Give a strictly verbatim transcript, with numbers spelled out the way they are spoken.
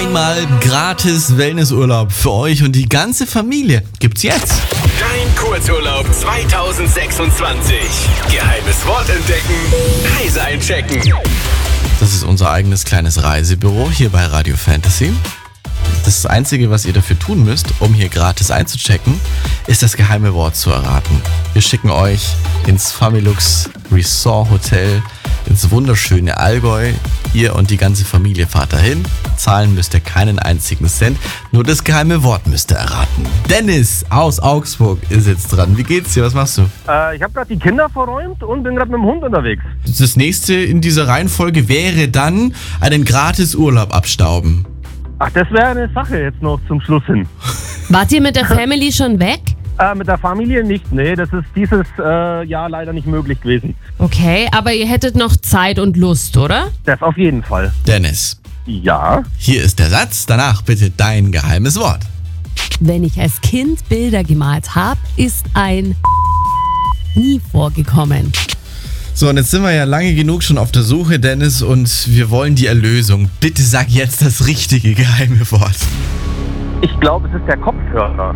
Einmal gratis Wellnessurlaub für euch und die ganze Familie gibt's jetzt. Dein Kurzurlaub zwanzig sechsundzwanzig. Geheimes Wort entdecken, Reise einchecken. Das ist unser eigenes kleines Reisebüro hier bei Radio Fantasy. Das Einzige, was ihr dafür tun müsst, um hier gratis einzuchecken, ist das geheime Wort zu erraten. Wir schicken euch ins Familux Resort Hotel, ins wunderschöne Allgäu. Ihr und die ganze Familie fahrt dahin. Zahlen müsst ihr keinen einzigen Cent. Nur das geheime Wort müsst ihr erraten. Dennis aus Augsburg ist jetzt dran. Wie geht's dir? Was machst du? Äh, ich habe gerade die Kinder verräumt und bin gerade mit dem Hund unterwegs. Das nächste in dieser Reihenfolge wäre dann einen gratis Urlaub abstauben. Ach, das wäre eine Sache jetzt noch zum Schluss hin. Wart ihr mit der Family schon weg? Äh, mit der Familie nicht, nee, das ist dieses äh, Jahr leider nicht möglich gewesen. Okay, aber ihr hättet noch Zeit und Lust, oder? Das auf jeden Fall. Dennis, Ja. hier ist der Satz. Danach bitte dein geheimes Wort. Wenn ich als Kind Bilder gemalt habe, ist ein nie vorgekommen. So, und jetzt sind wir ja lange genug schon auf der Suche, Dennis, und wir wollen die Erlösung. Bitte sag jetzt das richtige geheime Wort. Ich glaube, es ist der Kopfhörer.